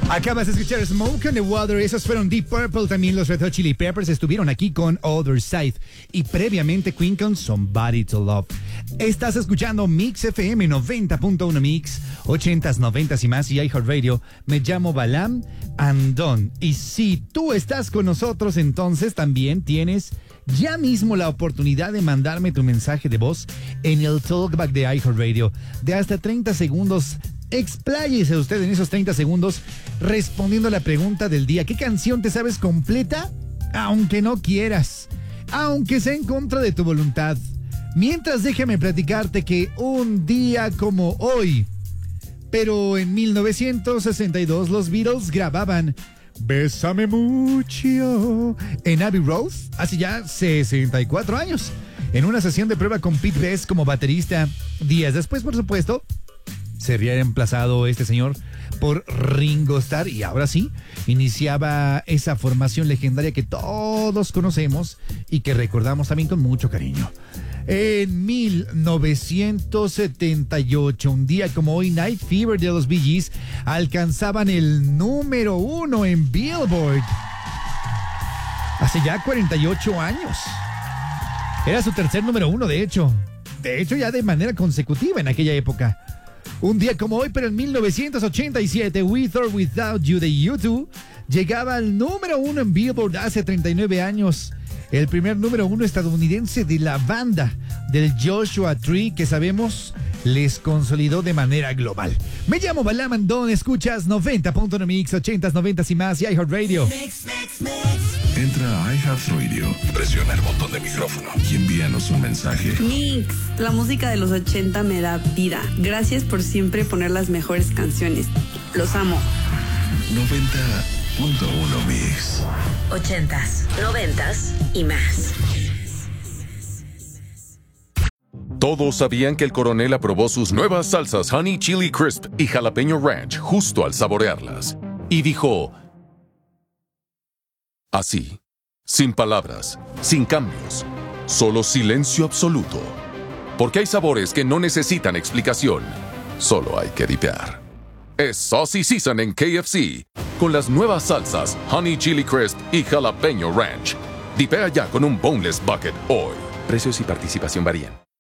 Acabas de escuchar Smoke on the Water. Esos fueron Deep Purple. También los Red Hot Chili Peppers estuvieron aquí con Other Side. Y previamente Queen con Somebody to Love. Estás escuchando Mix FM 90.1 Mix, 80s, 90s y más, y iHeartRadio. Me llamo Balam Andón. Y si tú estás con nosotros, entonces también tienes ya mismo la oportunidad de mandarme tu mensaje de voz en el Talkback de iHeartRadio de hasta 30 segundos. Expláyese usted en esos 30 segundos respondiendo a la pregunta del día. ¿Qué canción te sabes completa? Aunque no quieras, aunque sea en contra de tu voluntad. Mientras, déjame platicarte que un día como hoy, pero en 1962, los Beatles grababan Bésame mucho en Abbey Road hace ya 64 años, en una sesión de prueba con Pete Best como baterista. Días después, por supuesto, se había reemplazado este señor por Ringo Starr, y ahora sí, iniciaba esa formación legendaria que todos conocemos y que recordamos también con mucho cariño. En 1978, un día como hoy, Night Fever de los Bee Gees alcanzaban el número 1 en Billboard. Hace ya 48 años. Era su tercer número 1, de hecho. Ya de manera consecutiva en aquella época. Un día como hoy, pero en 1987, With or Without You de U2 llegaba al número 1 en Billboard hace 39 años. El primer número 1 estadounidense de la banda del Joshua Tree, que sabemos les consolidó de manera global. Me llamo Balam Andón, escuchas 90.1 Mix, 80s, 90s y más, y iHeartRadio. Entra a iHeartRadio, presiona el botón de micrófono y envíanos un mensaje. Mix, la música de los 80 me da vida. Gracias por siempre poner las mejores canciones. Los amo. 90.1 Mix. 80s, 90s y más. Todos sabían que el coronel aprobó sus nuevas salsas Honey Chili Crisp y Jalapeño Ranch justo al saborearlas. Y dijo así, sin palabras, sin cambios, solo silencio absoluto. Porque hay sabores que no necesitan explicación, solo hay que dipear. Es Saucy Season en KFC, con las nuevas salsas Honey Chili Crisp y Jalapeño Ranch. Dipea ya con un Boneless Bucket hoy. Precios y participación varían.